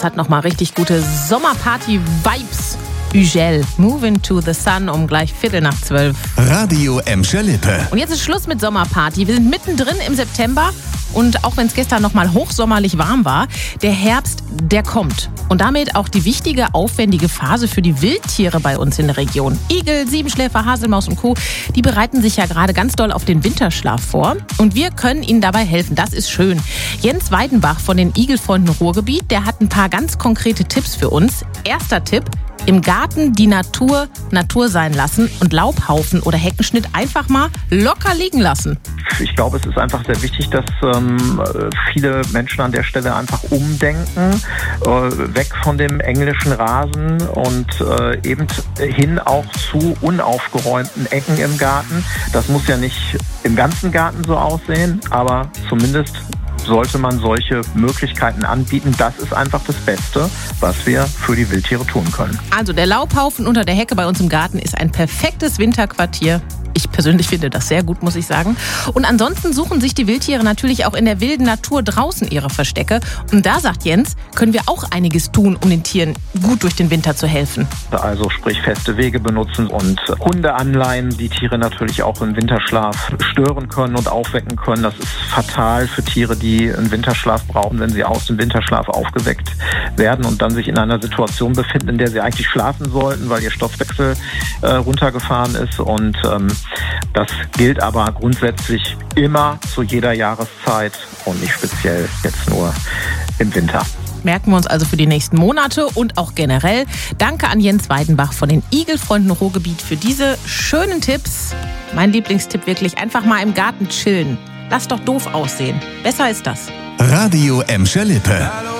das hat nochmal richtig gute Sommerparty-Vibes. Ugel, Moving to the Sun um gleich 11:15. Radio Emscher Lippe. Und jetzt ist Schluss mit Sommerparty. Wir sind mittendrin im September und auch wenn es gestern noch mal hochsommerlich warm war, der Herbst, der kommt. Und damit auch die wichtige, aufwendige Phase für die Wildtiere bei uns in der Region. Igel, Siebenschläfer, Haselmaus und Co., die bereiten sich ja gerade ganz doll auf den Winterschlaf vor. Und wir können ihnen dabei helfen, das ist schön. Jens Weidenbach von den Igelfreunden Ruhrgebiet, der hat ein paar ganz konkrete Tipps für uns. Erster Tipp: im Garten die Natur sein lassen und Laubhaufen oder Heckenschnitt einfach mal locker liegen lassen. Ich glaube, es ist einfach sehr wichtig, dass viele Menschen an der Stelle einfach umdenken, weg von dem englischen Rasen und eben hin auch zu unaufgeräumten Ecken im Garten. Das muss ja nicht im ganzen Garten so aussehen, aber zumindest sollte man solche Möglichkeiten anbieten. Das ist einfach das Beste, was wir für die Wildtiere tun können. Also der Laubhaufen unter der Hecke bei uns im Garten ist ein perfektes Winterquartier. Ich persönlich finde das sehr gut, muss ich sagen. Und ansonsten suchen sich die Wildtiere natürlich auch in der wilden Natur draußen ihre Verstecke. Und da, sagt Jens, können wir auch einiges tun, um den Tieren gut durch den Winter zu helfen. Also sprich feste Wege benutzen und Hunde anleihen, die Tiere natürlich auch im Winterschlaf stören können und aufwecken können. Das ist fatal für Tiere, die einen Winterschlaf brauchen, wenn sie aus dem Winterschlaf aufgeweckt werden und dann sich in einer Situation befinden, in der sie eigentlich schlafen sollten, weil ihr Stoffwechsel runtergefahren ist. Und das gilt aber grundsätzlich immer zu jeder Jahreszeit und nicht speziell jetzt nur im Winter. Merken wir uns also für die nächsten Monate und auch generell. Danke an Jens Weidenbach von den Igelfreunden Ruhrgebiet für diese schönen Tipps. Mein Lieblingstipp wirklich, einfach mal im Garten chillen. Lass doch doof aussehen. Besser ist das. Radio Emscher Lippe.